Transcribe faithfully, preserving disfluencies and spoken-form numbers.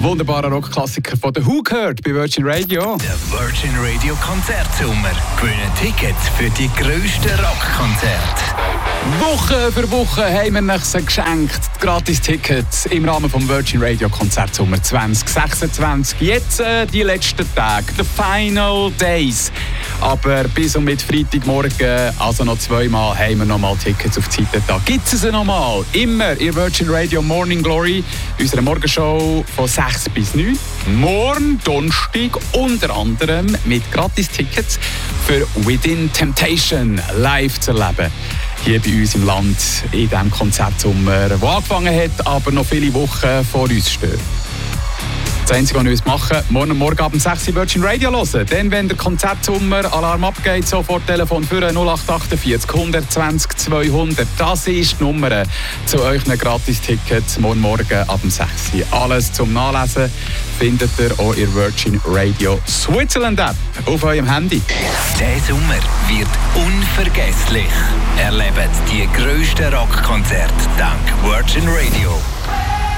wunderbarer Rockklassiker von The Who gehört bei Virgin Radio. Der Virgin Radio Konzertsommer. Gewinnen Tickets für die grössten Rockkonzerte. Woche für Woche haben wir euch geschenkt. Gratis-Tickets im Rahmen des Virgin Radio Konzertsommer zwanzig sechsundzwanzig. Jetzt äh, die letzten Tage, the final days. Aber bis und mit Freitagmorgen, also noch zweimal, haben wir noch mal Tickets auf die Seite. Da gibt es sie noch mal. Immer in Virgin Radio Morning Glory, unserer Morgenshow von sechs bis neun. Morgen, Donnerstag, unter anderem mit Gratis-Tickets für Within Temptation live zu erleben. Hier bei uns im Land, in diesem Konzertsommer, der angefangen hat, aber noch viele Wochen vor uns stehen. Das Einzige, was wir machen, morgen Morgen ab sechs Uhr Virgin Radio hören. Dann, wenn der Konzertsommer Alarm abgeht, sofort Telefon für null acht achtundvierzig hundertzwanzig zweihundert. Das ist die Nummer zu euren Gratis-Tickets morgen Morgen ab sechs Uhr. Alles zum Nachlesen findet ihr auch in Virgin Radio Switzerland App auf eurem Handy. Der Sommer wird unvergesslich. Erlebt die grössten Rockkonzerte dank Virgin Radio.